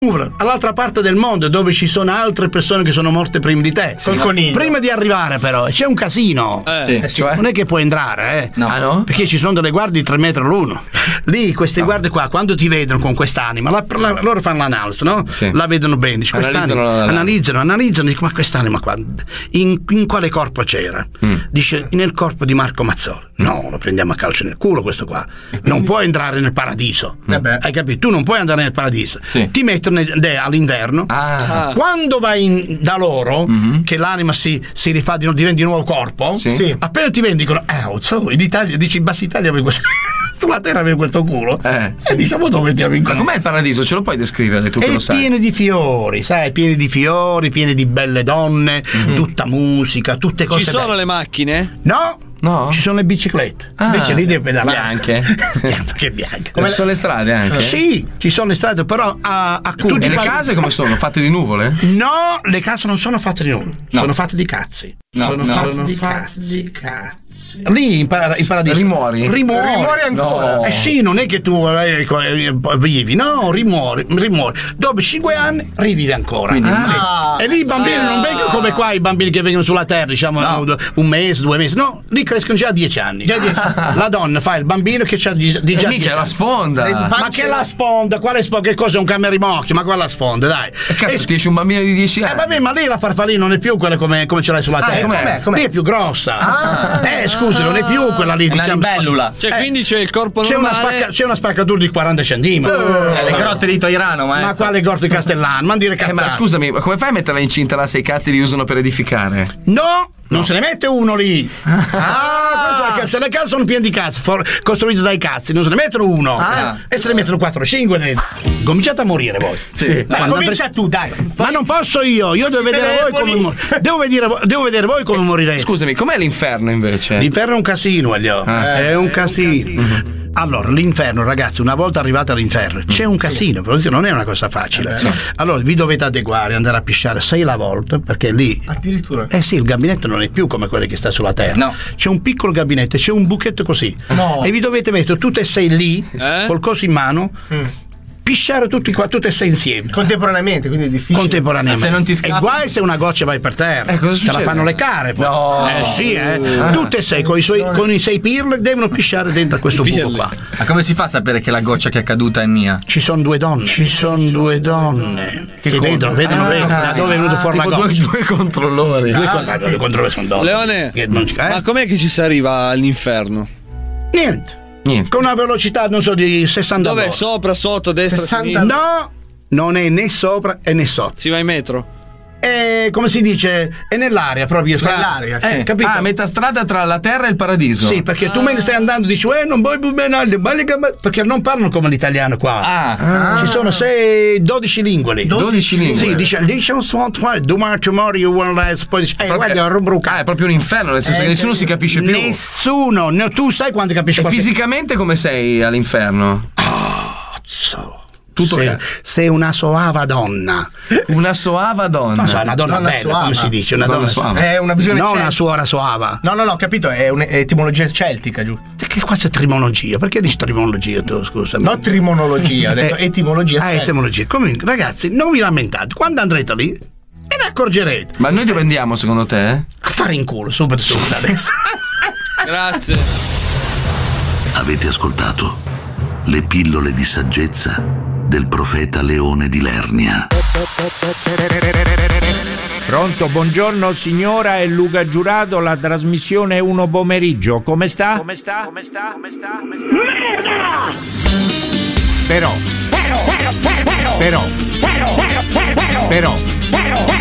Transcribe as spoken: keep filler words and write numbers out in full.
all'altra parte del mondo dove ci sono altre persone che sono morte prima di te. Col coniglio. Prima di arrivare però c'è un casino. Eh. Sì. Cioè, non è che puoi entrare, eh. No. Ah, no? Perché ci sono delle guardie di tre metri l'uno. Lì queste no. guardie qua, quando ti vedono con quest'anima, la, la, loro fanno l'analisi, no? Sì. La vedono bene, dice, analizzano, la, analizzano, analizzano, dicono ma quest'anima qua in, in quale corpo c'era? Mm. Dice nel corpo di Marco Mazzoli. No, lo prendiamo a calcio nel culo questo qua. Non può entrare nel paradiso. Eh Hai capito? Tu non puoi andare nel paradiso. Sì. Ti mettono all'inverno. Ah. Quando vai in, da loro, mm-hmm. che l'anima si, si rifà di, diventa di nuovo corpo, sì. Sì. appena ti vendi dicono, eh, so, in Italia, dici in Bassa Italia questo, sulla terra avevo questo culo. Eh, sì. E diciamo dove mettiamo in culo. Ma com'è il paradiso? Ce lo puoi descrivere? Tu che è lo sai? Pieno di fiori, sai, pieni di fiori, pieni di belle donne, mm-hmm. tutta musica, tutte cose. Ci sono belle. le macchine? No. No? Ci sono le biciclette. Ah, invece lì devi pedalare. Bianche? Che bianche. Come ci sono le strade anche? Sì, ci sono le strade, però a, a Cuba. E le case come sono? Fatte di nuvole? No, le case non sono fatte di nuvole, no. sono fatte di cazzi. No, sono no. fatte di cazzi. cazzi. Lì in, para, in paradiso rimuori? Rimuori, rimuori ancora. No. Eh sì, non è che tu eh, vivi, no, rimuori, rimuori. Dopo cinque anni rivivi ancora. Quindi, ah, sì. E lì i bambini ah. non vengono come qua i bambini che vengono sulla terra, diciamo no. un mese, due mesi. No, lì crescono già a dieci anni. Già dieci. La donna fa il bambino che c'ha di, di già mica dieci la sponda. anni. Ma che la sponda? Quale sponda? Che cosa è un camerimocchio? Ma quella sponda, dai. E cazzo, e, ti esce un bambino di dieci anni. Eh vabbè, ma lì la farfallina non è più quella come, come ce l'hai sulla ah, terra. Com'è? Com'è? Lì è più grossa. Ah. Eh, scusi, non è più quella lì, è diciamo. Una libellula. Cioè, eh, quindi c'è il corpo c'è normale. Una spacca, c'è una spaccatura di quaranta centimetri. Uh, eh, le grotte di Toirano, maestro. Ma quale grotte di Castellano? Ma dire cazzate. Eh, ma scusami, come fai a metterla incinta là se i cazzi li usano per edificare? No! Non se ne mette uno lì. Ah, se le case sono piene di cazzi, for- costruite dai cazzi, non se ne mettono uno. Ah. E se ne mettono quattro cinque dentro. Cominciate a morire voi. Sì. Ma comincia tu, dai. Ma non posso io, io devo vedere voi come mor- devo vedere, devo vedere voi come morirete. Scusami, com'è l'inferno invece? L'inferno è un casino, Elio. Ah. È un casino. Mm-hmm. Allora, l'inferno, ragazzi, una volta arrivati all'inferno c'è un casino, sì. Non è una cosa facile. Sì. Allora, vi dovete adeguare, andare a pisciare sei la volta, perché lì. Addirittura. Eh sì, il gabinetto non è più come quello che sta sulla terra. No. C'è un piccolo gabinetto, c'è un buchetto così. No. E vi dovete mettere tutte e sei lì, eh? col coso in mano. Mm. Pisciare tutti qua, tutte e sei insieme. Contemporaneamente, quindi è difficile. Contemporaneamente. Se non ti scappi. E guai se una goccia vai per terra. Eh, cosa te succede? la fanno le care poi. No. Eh sì, eh. Ah. Tutte e sei con i, suoi, con i sei pirli devono pisciare dentro a questo buco qua. Ma come si fa a sapere che la goccia che è caduta è mia? Ci sono due donne. Ci sono due donne. Che, che vedono, vedono, ah, vedono da dove è venuto fuori la goccia. Due, due controllori. Due, Ah. due controllori sono donne. Leone, Che non- eh? ma com'è che ci si arriva all'inferno? Niente. Niente. Con una velocità, non so, di sessanta Dov'è? all'ora. Sopra, sotto, destra, sessanta sinistra? No, non è né sopra e né sotto. Si va in metro? È, come si dice, è nell'aria proprio. Fra, Nell'aria, eh, sì. capito? Ah, metà strada tra la terra e il paradiso. Sì, perché Ah. tu me ne stai andando e dici, eh, non vuoi più bene, perché non parlano come l'italiano qua. Ah. Ci sono sei, dodici lingue lì. dodici lingue. Sì, dice, dice, domani, tomorrow you will last, poi dice, eh, Proprio- guarda, rumbruca. Ah, è proprio un inferno, nel senso Eh, che nessuno si capisce più. Nessuno, no, tu sai quando capisci E qualche- fisicamente come sei all'inferno? So. Tutto sei, ca- sei una soava donna. Una soava donna. Non so, una donna Donna bella, soava. come si dice? Una Donna donna soava. soava. È una visione Non celtica. una suora soava. No, no, no, capito, è un'etimologia celtica, giù. Che qua c'è trimologia? Perché dici trimologia tu, scusami? No, trimonologia, ho detto Eh, etimologia. Ah, celtica. etimologia. Comunque, ragazzi, non vi lamentate. Quando andrete lì, ve ne accorgerete. Ma noi dove andiamo secondo te? A fare in culo, subito, subito adesso. Grazie. Avete ascoltato le pillole di saggezza del profeta Leone di Lernia. Pronto, buongiorno signora e Luca Giurato, la trasmissione uno pomeriggio. Come sta? Come sta? Come sta? Come sta? Come sta? Però. Però. Però. Però.